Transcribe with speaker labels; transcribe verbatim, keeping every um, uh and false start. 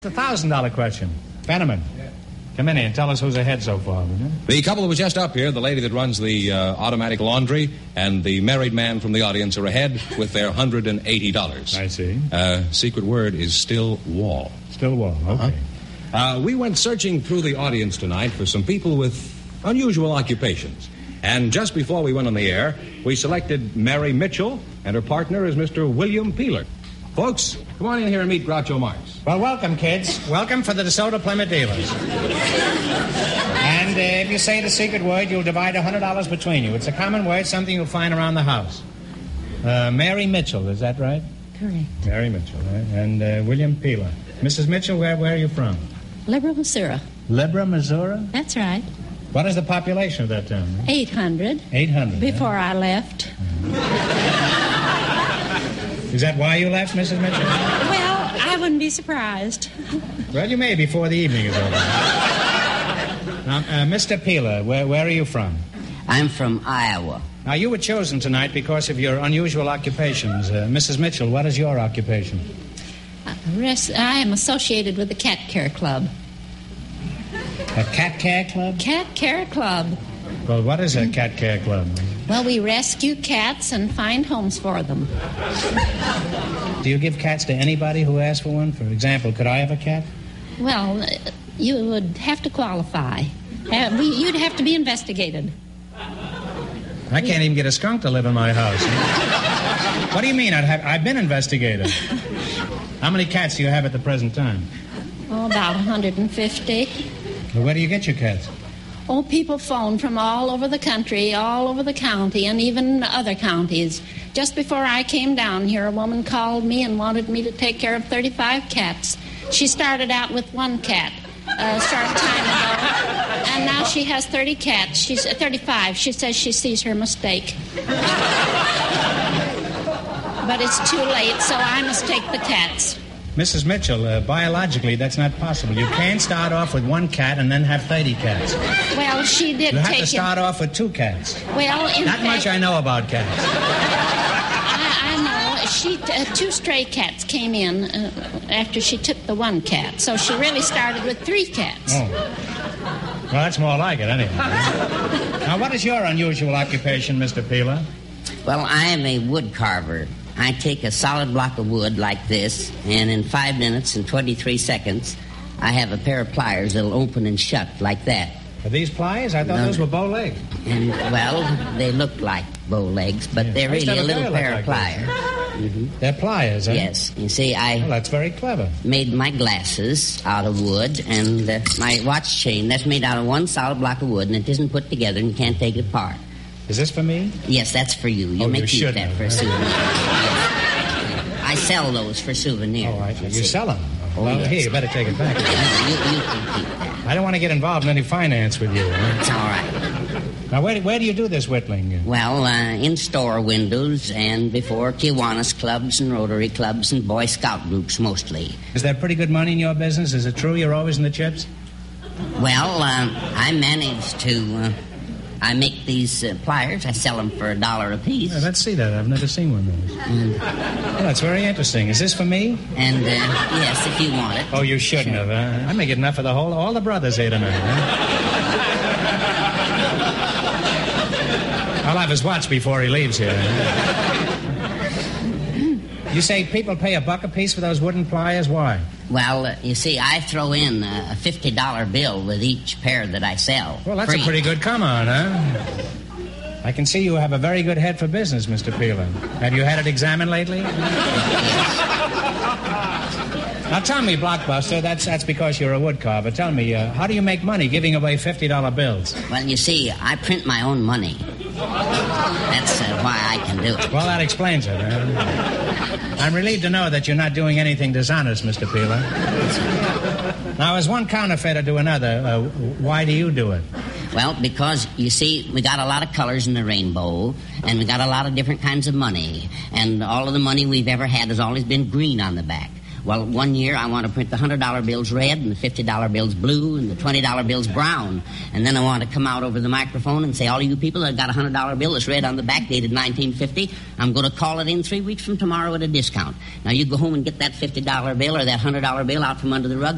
Speaker 1: The one thousand dollars question. Fenneman, come in here and tell us who's ahead so far, will you?
Speaker 2: The couple who was just up here, the lady that runs the uh, automatic laundry and the married man from the audience are ahead with their one hundred eighty dollars.
Speaker 1: I see.
Speaker 2: Uh, secret word is still wall.
Speaker 1: Still wall, okay.
Speaker 2: Uh-huh. Uh, we went searching through the audience tonight for some people with unusual occupations. And just before we went on the air, we selected Mary Mitchell, and her partner is Mister William Peeler. Folks, come on in here and meet Groucho Marx.
Speaker 1: Well, welcome, kids. Welcome for the DeSoto Plymouth dealers. And uh, if you say the secret word, you'll divide one hundred dollars between you. It's a common word, something you'll find around the house. Uh, Mary Mitchell, is that right?
Speaker 3: Correct.
Speaker 1: Mary Mitchell, right? And uh, William Peeler. Missus Mitchell, where, where are you from?
Speaker 3: Libra, Missouri.
Speaker 1: Libra, Missouri?
Speaker 3: That's right.
Speaker 1: What is the population of that town? Right?
Speaker 3: eight hundred.
Speaker 1: eight hundred.
Speaker 3: Before
Speaker 1: huh?
Speaker 3: I left.
Speaker 1: Is that why you left, Missus Mitchell?
Speaker 3: Well, I wouldn't be surprised.
Speaker 1: Well, you may before the evening is over. Now, uh, Mister Peeler, where, where are you from?
Speaker 4: I'm from Iowa.
Speaker 1: Now, you were chosen tonight because of your unusual occupations. Uh, Missus Mitchell, what is your occupation?
Speaker 3: Uh, rest, I am associated with the Cat Care Club.
Speaker 1: A cat care club?
Speaker 3: Cat Care Club.
Speaker 1: Well, what is a cat care club?
Speaker 3: Well, we rescue cats and find homes for them.
Speaker 1: Do you give cats to anybody who asks for one? For example, could I have a cat?
Speaker 3: Well, uh, you would have to qualify. Uh, we, you'd have to be investigated.
Speaker 1: I can't even get a skunk to live in my house. What do you mean? I'd have, I've been investigated. How many cats do you have at the present time?
Speaker 3: Oh, about one hundred fifty.
Speaker 1: Well, where do you get your cats?
Speaker 3: Oh, people phone from all over the country, all over the county, and even other counties. Just before I came down here, a woman called me and wanted me to take care of thirty-five cats. She started out with one cat a short time ago, and now she has thirty cats. She's uh, thirty-five. She says she sees her mistake. But it's too late, so I must take the cats.
Speaker 1: Missus Mitchell, uh, biologically, that's not possible. You can't start off with one cat and then have thirty cats.
Speaker 3: Well, she did
Speaker 1: You have
Speaker 3: take
Speaker 1: to start
Speaker 3: it.
Speaker 1: off with two cats.
Speaker 3: Well, in
Speaker 1: Not
Speaker 3: fact,
Speaker 1: much I know about cats.
Speaker 3: I, I know. She uh, two stray cats came in uh, after she took the one cat, so she really started with three cats.
Speaker 1: Oh. Well, that's more like it, anyway. Now, what is your unusual occupation, Mister Peeler?
Speaker 4: Well, I am a wood carver. I take a solid block of wood like this, and in five minutes and twenty-three seconds, I have a pair of pliers that'll open and shut like that.
Speaker 1: Are these pliers? I thought
Speaker 4: No.
Speaker 1: those were bow legs.
Speaker 4: And, well, they look like bow legs, but
Speaker 1: Yeah.
Speaker 4: they're
Speaker 1: I used to
Speaker 4: really a
Speaker 1: have a
Speaker 4: little
Speaker 1: pair
Speaker 4: pair
Speaker 1: like
Speaker 4: of pliers. Mm-hmm.
Speaker 1: They're pliers, huh?
Speaker 4: Yes. You see, I
Speaker 1: Well, that's very clever.
Speaker 4: made my glasses out of wood, and uh, my watch chain, that's made out of one solid block of wood, and it isn't put together, and you can't take it apart.
Speaker 1: Is this for me?
Speaker 4: Yes, that's for you. You
Speaker 1: Oh,
Speaker 4: may
Speaker 1: you
Speaker 4: keep
Speaker 1: should
Speaker 4: that
Speaker 1: have,
Speaker 4: for a
Speaker 1: huh?
Speaker 4: souvenir. I sell those for souvenirs.
Speaker 1: Oh, I see. You
Speaker 4: see.
Speaker 1: sell them?
Speaker 4: Oh,
Speaker 1: Well,
Speaker 4: yes.
Speaker 1: here, you better take it back.
Speaker 4: No, you, you can keep that.
Speaker 1: I don't want to get involved in any finance with you. Huh?
Speaker 4: It's all right.
Speaker 1: Now, where, where do you do this whittling?
Speaker 4: Well, uh, in store windows and before Kiwanis clubs and Rotary clubs and Boy Scout groups mostly.
Speaker 1: Is there pretty good money in your business? Is it true you're always in the chips?
Speaker 4: Well, um, I managed to... Uh, I make these uh, pliers. I sell them for a dollar a piece.
Speaker 1: Yeah, let's see that. I've never seen one of those.
Speaker 4: Mm.
Speaker 1: Well, that's very interesting. Is this for me?
Speaker 4: And, uh, yes, if you want it.
Speaker 1: Oh, you shouldn't
Speaker 4: Sure.
Speaker 1: have. Huh? I may get enough for the whole, all the brothers here tonight. Huh? I'll have his watch before he leaves here. You say people pay a buck a piece for those wooden pliers? Why?
Speaker 4: Well, uh, you see, I throw in uh, a fifty dollar bill with each pair that I sell.
Speaker 1: Well, that's
Speaker 4: Free.
Speaker 1: a pretty good come on, huh? I can see you have a very good head for business, Mister Peeler. Have you had it examined lately? Now, tell me, Blockbuster, that's that's because you're a wood carver. Tell me, uh, how do you make money giving away fifty dollar bills?
Speaker 4: Well, you see, I print my own money. That's uh, why I can do it.
Speaker 1: Well, that explains it. Huh? I'm relieved to know that you're not doing anything dishonest, Mister Peeler. Now, as one counterfeiter to another, uh, why do you do it?
Speaker 4: Well, because, you see, we got a lot of colors in the rainbow, and we got a lot of different kinds of money, and all of the money we've ever had has always been green on the back. Well, one year I want to print the one hundred dollar bills red and the fifty dollar bills blue and the twenty dollar bills brown. And then I want to come out over the microphone and say, all of you people that got a one hundred dollar bill that's red on the back dated nineteen fifty, I'm going to call it in three weeks from tomorrow at a discount. Now, you go home and get that fifty dollar bill or that one hundred dollar bill out from under the rug.